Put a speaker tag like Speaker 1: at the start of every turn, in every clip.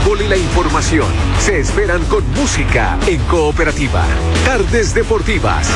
Speaker 1: fútbol y la información se esperan con música en Cooperativa. Tardes Deportivas.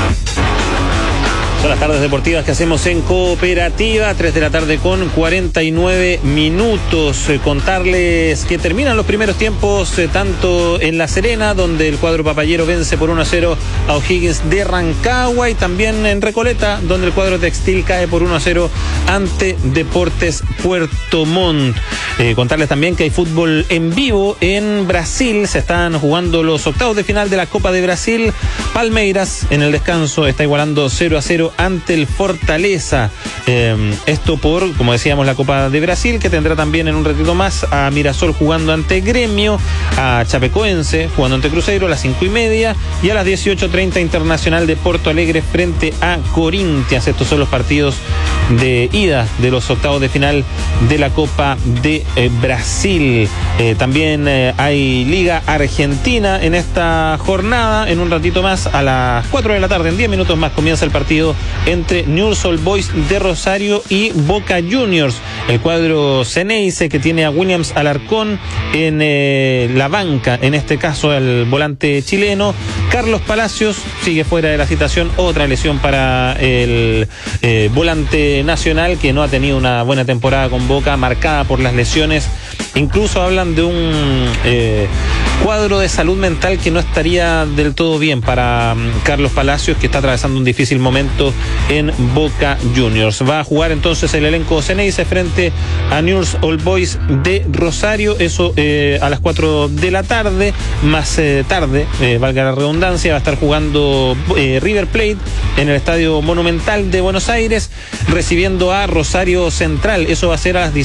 Speaker 2: Son las tardes deportivas que hacemos en Cooperativa, 3 de la tarde con 49 minutos. Contarles que terminan los primeros tiempos tanto en La Serena, donde el cuadro papayero vence por 1-0 a O'Higgins de Rancagua, y también en Recoleta, donde el cuadro textil cae por 1-0 ante Deportes Puerto Montt. Contarles también que hay fútbol en vivo en Brasil. Se están jugando los octavos de final de la Copa de Brasil. Palmeiras en el descanso está igualando 0-0 ante el Fortaleza. Esto por, como decíamos, la Copa de Brasil, que tendrá también en un ratito más a Mirasol jugando ante Gremio, a Chapecoense jugando ante Cruzeiro a las 5:30, y a las 18:30 Internacional de Porto Alegre frente a Corinthians. Estos son los partidos de ida de los octavos de final de la Copa de Brasil. También hay Liga Argentina en esta jornada. En un ratito más, a las 4 de la tarde, en 10 minutos más, comienza el partido entre Newell's Old Boys de Rosario y Boca Juniors. El cuadro Ceneice, que tiene a Williams Alarcón en la banca, en este caso el volante chileno. Carlos Palacios sigue fuera de la citación, otra lesión para el volante nacional, que no ha tenido una buena temporada con Boca, marcada por las lesiones. Incluso hablan de un cuadro de salud mental que no estaría del todo bien para Carlos Palacios, que está atravesando un difícil momento en Boca Juniors. Va a jugar entonces el elenco Ceneice frente a Newell's Old Boys de Rosario, eso a las 4 de la tarde. Más tarde, valga la redundancia, va a estar jugando River Plate en el Estadio Monumental de Buenos Aires, recibiendo a Rosario Central. Eso va a ser a las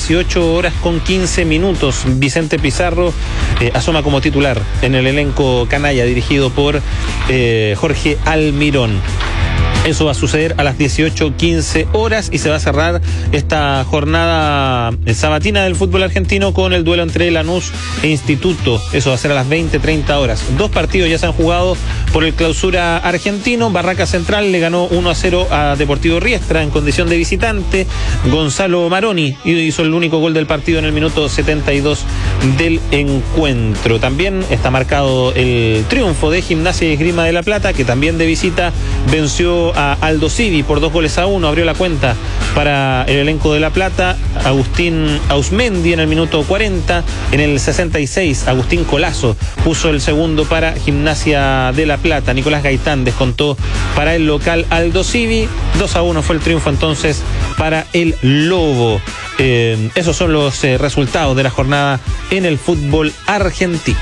Speaker 2: 18:15. Vicente Pizarro asoma como titular en el elenco canalla dirigido por Jorge Almirón. Eso va a suceder a las 18:15 y se va a cerrar esta jornada sabatina del fútbol argentino con el duelo entre Lanús e Instituto. Eso va a ser a las 20:30. Dos partidos ya se han jugado por el clausura argentino. Barraca Central le ganó 1-0 a Deportivo Riestra en condición de visitante. Gonzalo Maroni hizo el único gol del partido en el minuto 72 del encuentro. También está marcado el triunfo de Gimnasia y Esgrima de La Plata, que también de visita venció a Aldo Civi por 2-1, abrió la cuenta para el elenco de La Plata. Agustín Ausmendi en el minuto 40, en el 66 Agustín Colazo puso el segundo para Gimnasia de La Plata. Nicolás Gaitán descontó para el local Aldo Civi. 2-1 fue el triunfo entonces para el Lobo. Esos son los resultados de la jornada en el fútbol argentino.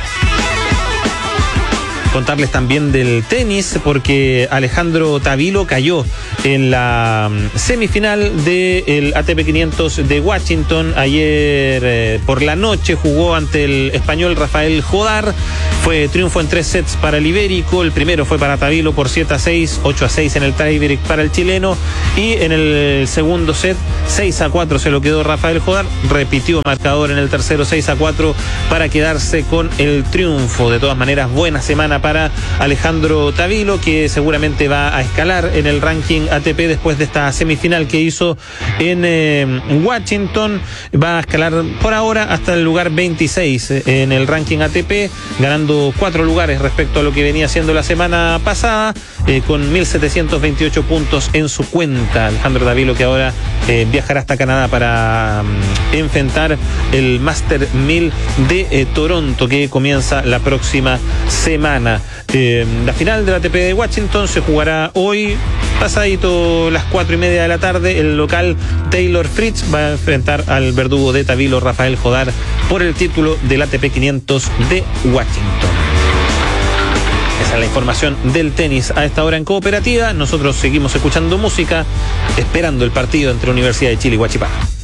Speaker 2: Contarles también del tenis, porque Alejandro Tavilo cayó en la semifinal del ATP 500 de Washington. Ayer por la noche jugó ante el español Rafael Jodar. Fue triunfo en 3 sets para el ibérico. El primero fue para Tavilo por 7-6, 8-6 en el tiebreak para el chileno. Y en el segundo set, 6-4 se lo quedó Rafael Jodar. Repitió marcador en el tercero, 6-4, para quedarse con el triunfo. De todas maneras, buena semana para Alejandro Tavilo, que seguramente va a escalar en el ranking ATP después de esta semifinal que hizo en Washington. Va a escalar por ahora hasta el lugar 26 en el ranking ATP, ganando 4 lugares respecto a lo que venía haciendo la semana pasada, con 1.728 puntos en su cuenta. Alejandro Tavilo, que ahora viajará hasta Canadá para enfrentar el Master 1000 de Toronto, que comienza la próxima semana. La final del ATP de Washington se jugará hoy, pasadito las 4:30 de la tarde. El local Taylor Fritz va a enfrentar al verdugo de Tavilo, Rafael Jodar, por el título del ATP 500 de Washington. Esa es la información del tenis a esta hora en Cooperativa. Nosotros seguimos escuchando música, esperando el partido entre Universidad de Chile y Huachipato.